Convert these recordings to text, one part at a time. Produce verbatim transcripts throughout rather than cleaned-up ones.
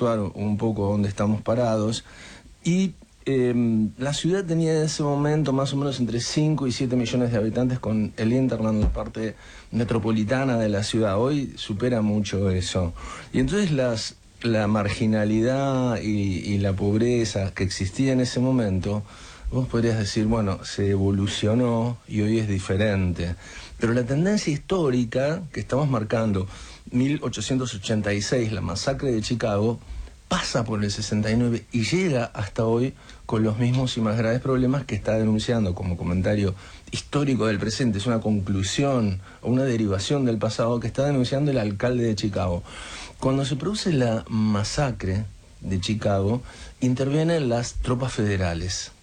contextuar un poco dónde estamos parados. Y eh, la ciudad tenía en ese momento más o menos entre cinco y siete millones de habitantes, con el hinterland, la parte metropolitana de la ciudad. Hoy supera mucho eso. Y entonces las, la marginalidad y, y la pobreza que existía en ese momento, vos podrías decir, bueno, se evolucionó y hoy es diferente. Pero la tendencia histórica que estamos marcando, mil ochocientos ochenta y seis, la masacre de Chicago, pasa por el sesenta y nueve y llega hasta hoy con los mismos y más graves problemas que está denunciando como comentario histórico del presente. Es una conclusión o una derivación del pasado que está denunciando el alcalde de Chicago. Cuando se produce la masacre de Chicago, intervienen las tropas federales.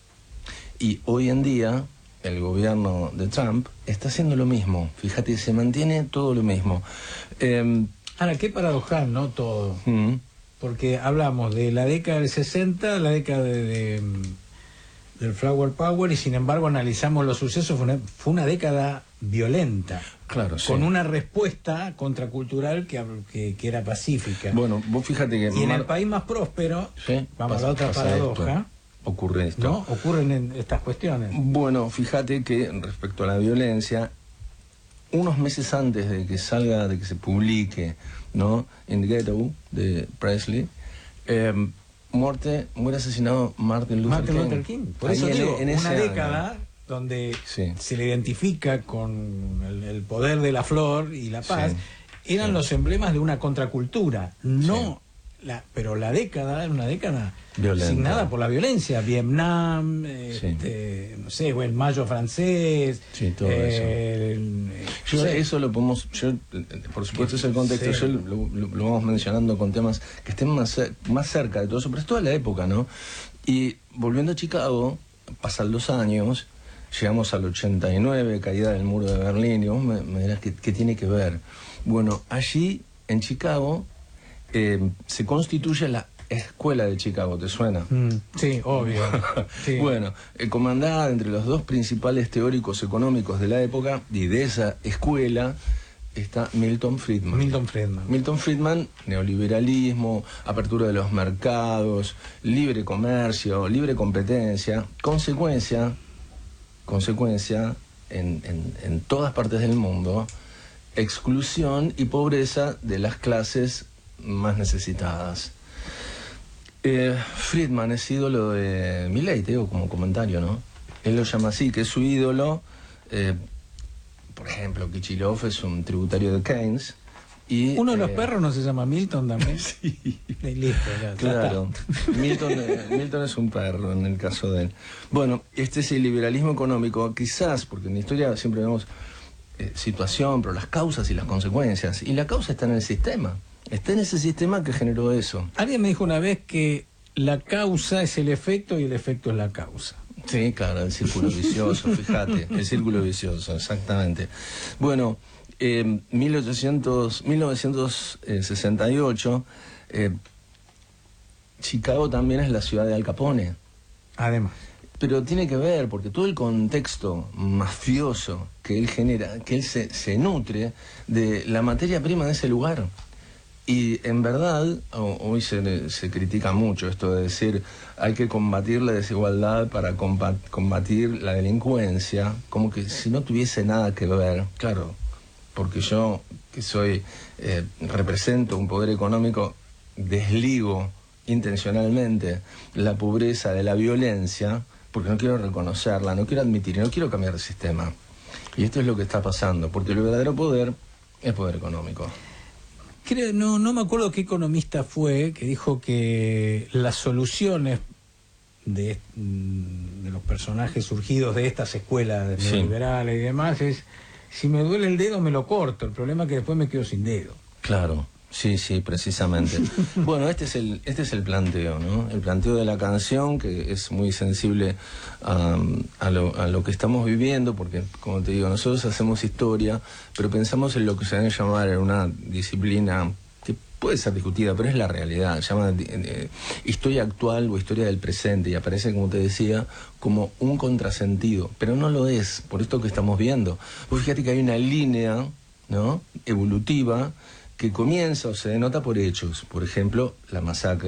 Y hoy en día el gobierno de Trump está haciendo lo mismo. Fíjate, se mantiene todo lo mismo. Eh, Ahora, qué paradojal, ¿no? Todo. Mm. Porque hablamos de la década del sesenta, la década de, de, del Flower Power, y sin embargo analizamos los sucesos. Fue una, fue una década violenta. Claro, sí. Con una respuesta contracultural que, que, que era pacífica. Bueno, vos fíjate que... Y en el país más próspero, sí, vamos pasa, a la otra paradoja, esto. Ocurre esto. ¿no? Ocurren en estas cuestiones. Bueno, fíjate que respecto a la violencia, unos meses antes de que salga, de que se publique, ¿no?, In the Ghetto, de Presley, eh, muerte, muere asesinado Martin Luther Martin King. Luther King. Por Ahí eso en, digo, en una ese década año. donde Sí. se le identifica con el, el poder de la flor y la paz, Sí. eran Sí. los emblemas de una contracultura, no... Sí. La, pero la década era una década Violenta. signada por la violencia. Vietnam, Sí. este, no sé, o el Mayo francés. Sí, todo eh, eso. el, Yo, sí. eso lo podemos, yo, por supuesto es el contexto, Sí. yo lo, lo, lo vamos mencionando con temas que estén más, cer- más cerca de todo eso, pero es toda la época, ¿no? Y volviendo a Chicago, pasan los años, llegamos al ochenta y nueve, caída del muro de Berlín, y vos me, me dirás, ¿qué, ¿qué tiene que ver? Bueno, allí, en Chicago, eh, se constituye la Escuela de Chicago, ¿te suena? Mm, sí, obvio. Sí. Bueno, eh, comandada entre los dos principales teóricos económicos de la época, y de esa escuela está Milton Friedman. Milton Friedman. Milton Friedman, neoliberalismo, apertura de los mercados, libre comercio, libre competencia, consecuencia, consecuencia en, en, en todas partes del mundo, exclusión y pobreza de las clases más necesitadas. Eh, Friedman es ídolo de Milei, te digo como comentario, ¿no? Él lo llama así, que es su ídolo. Eh, por ejemplo, Kichilov es un tributario de Keynes. Y, Uno de los eh, perros no se llama Milton también. Sí. Y listo, ya, ya Claro, Milton, eh, Milton es un perro en el caso de él. Bueno, este es el liberalismo económico, quizás, porque en la historia siempre vemos eh, situación, pero las causas y las consecuencias. Y la causa está en el sistema. Está en ese sistema que generó eso. Alguien me dijo una vez que la causa es el efecto y el efecto es la causa. Sí, claro, el círculo vicioso, fíjate, el círculo vicioso, exactamente. Bueno, eh, mil ochocientos, mil novecientos sesenta y ocho, eh, Chicago también es la ciudad de Al Capone. Además. Pero tiene que ver, porque todo el contexto mafioso que él genera, que él se, se nutre de la materia prima de ese lugar. Y en verdad, hoy se, se critica mucho esto de decir hay que combatir la desigualdad para combatir la delincuencia, como que si no tuviese nada que ver. Claro, porque yo, que soy, eh, represento un poder económico, desligo intencionalmente la pobreza de la violencia, porque no quiero reconocerla, no quiero admitir, no quiero cambiar de sistema. Y esto es lo que está pasando, porque el verdadero poder es poder económico. Creo, no, no me acuerdo qué economista fue que dijo que las soluciones de, de los personajes surgidos de estas escuelas Sí. neoliberales y demás es, si me duele el dedo me lo corto, el problema es que después me quedo sin dedo. Claro, sí, sí, precisamente. Bueno, este es el este es el planteo, ¿no? El planteo de la canción, que es muy sensible um, a, lo, a lo que estamos viviendo, porque, como te digo, nosotros hacemos historia, pero pensamos en lo que se debe llamar una disciplina que puede ser discutida, pero es la realidad, se llama eh, historia actual o historia del presente, y aparece, como te decía, como un contrasentido, pero no lo es, por esto que estamos viendo. Pues fíjate que hay una línea, ¿no?, evolutiva, que comienza o se denota por hechos, por ejemplo, la masacre